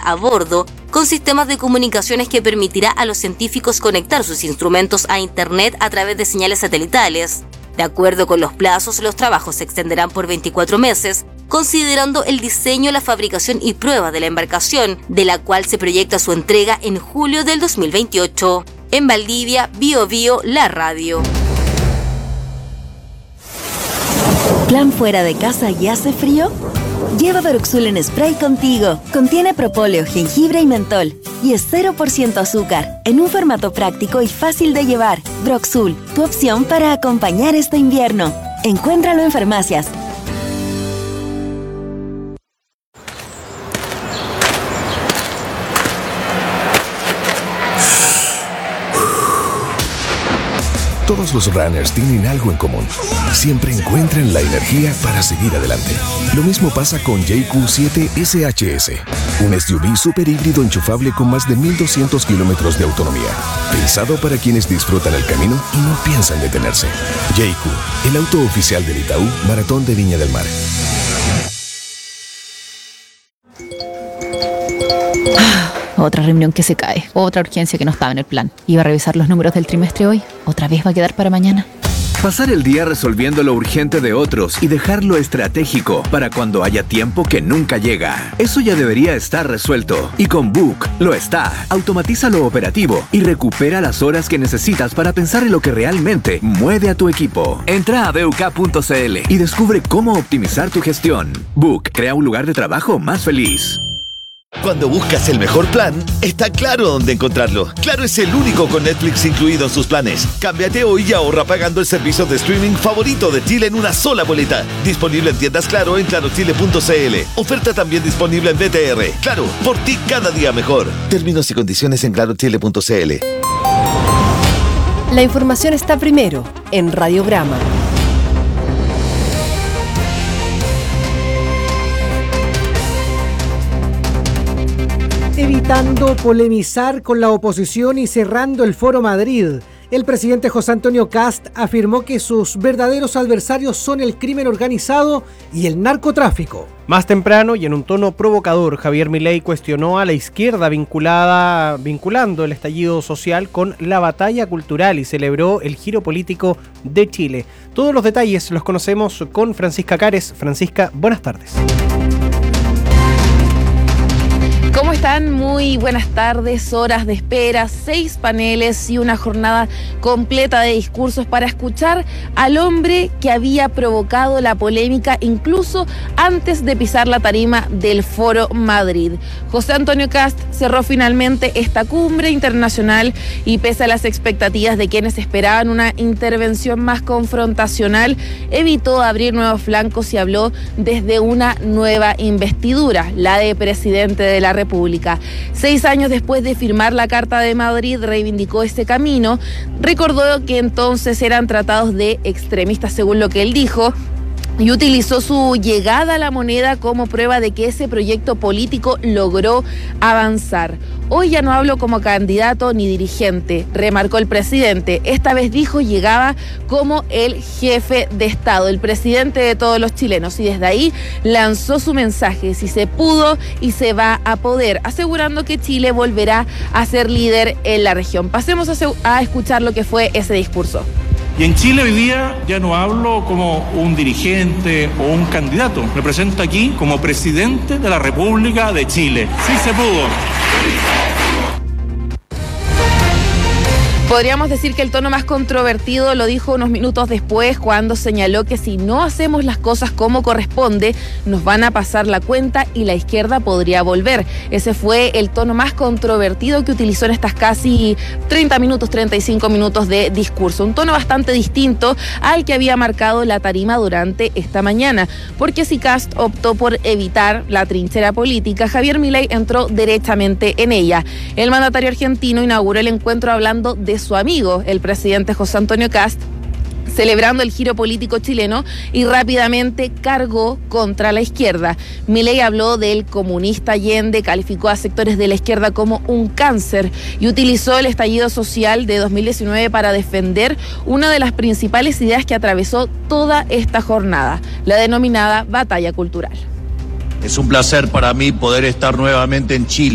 a bordo con sistemas de comunicaciones que permitirá a los científicos conectar sus instrumentos a Internet a través de señales satelitales. De acuerdo con los plazos, los trabajos se extenderán por 24 meses, considerando el diseño, la fabricación y prueba de la embarcación, de la cual se proyecta su entrega en julio del 2028. En Valdivia, BioBio, la radio. ¿Plan fuera de casa y hace frío? Lleva Broxul en spray contigo. Contiene propóleo, jengibre y mentol. Y es 0% azúcar, en un formato práctico y fácil de llevar. Broxul, tu opción para acompañar este invierno. Encuéntralo en farmacias. Todos los runners tienen algo en común. Siempre encuentran la energía para seguir adelante. Lo mismo pasa con JQ7 SHS, un SUV super híbrido enchufable con más de 1,200 kilómetros de autonomía. Pensado para quienes disfrutan el camino y no piensan detenerse. JQ, el auto oficial del Itaú Maratón de Viña del Mar. Otra reunión que se cae, otra urgencia que no estaba en el plan. Iba a revisar los números del trimestre hoy, otra vez va a quedar para mañana. Pasar el día resolviendo lo urgente de otros y dejar lo estratégico para cuando haya tiempo que nunca llega. Eso ya debería estar resuelto. Y con Book lo está. Automatiza lo operativo y recupera las horas que necesitas para pensar en lo que realmente mueve a tu equipo. Entra a buk.cl y descubre cómo optimizar tu gestión. Book crea un lugar de trabajo más feliz. Cuando buscas el mejor plan, está claro dónde encontrarlo. Claro es el único con Netflix incluido en sus planes. Cámbiate hoy y ahorra pagando el servicio de streaming favorito de Chile en una sola boleta. Disponible en tiendas Claro en clarochile.cl. Oferta también disponible en BTR. Claro, por ti cada día mejor. Términos y condiciones en clarochile.cl. La información está primero en Radiograma. Evitando polemizar con la oposición y cerrando el Foro Madrid, el presidente José Antonio Kast afirmó que sus verdaderos adversarios son el crimen organizado y el narcotráfico. Más temprano y en un tono provocador, Javier Milei cuestionó a la izquierda vinculando el estallido social con la batalla cultural y celebró el giro político de Chile. Todos los detalles los conocemos con Francisca Cares. Francisca, buenas tardes. ¿Cómo están? Muy buenas tardes, horas de espera, 6 paneles y una jornada completa de discursos para escuchar al hombre que había provocado la polémica incluso antes de pisar la tarima del Foro Madrid. José Antonio Kast cerró finalmente esta cumbre internacional y pese a las expectativas de quienes esperaban una intervención más confrontacional, evitó abrir nuevos flancos y habló desde una nueva investidura, la de presidente de la República. 6 años después de firmar la Carta de Madrid, reivindicó este camino, recordó que entonces eran tratados de extremistas, según lo que él dijo, y utilizó su llegada a la moneda como prueba de que ese proyecto político logró avanzar. Hoy ya no hablo como candidato ni dirigente, remarcó el presidente. Esta vez dijo llegaba como el jefe de Estado, el presidente de todos los chilenos. Y desde ahí lanzó su mensaje, si se pudo y se va a poder, asegurando que Chile volverá a ser líder en la región. Pasemos a escuchar lo que fue ese discurso. Y en Chile hoy día ya no hablo como un dirigente o un candidato. Me presento aquí como presidente de la República de Chile. Sí se pudo. Podríamos decir que el tono más controvertido lo dijo unos minutos después cuando señaló que si no hacemos las cosas como corresponde, nos van a pasar la cuenta y la izquierda podría volver. Ese fue el tono más controvertido que utilizó en estas casi 35 minutos de discurso. Un tono bastante distinto al que había marcado la tarima durante esta mañana. Porque si Kast optó por evitar la trinchera política, Javier Milei entró derechamente en ella. El mandatario argentino inauguró el encuentro hablando de su amigo, el presidente José Antonio Kast, celebrando el giro político chileno y rápidamente cargó contra la izquierda. Milei habló del comunista Allende, calificó a sectores de la izquierda como un cáncer y utilizó el estallido social de 2019 para defender una de las principales ideas que atravesó toda esta jornada, la denominada batalla cultural. Es un placer para mí poder estar nuevamente en Chile.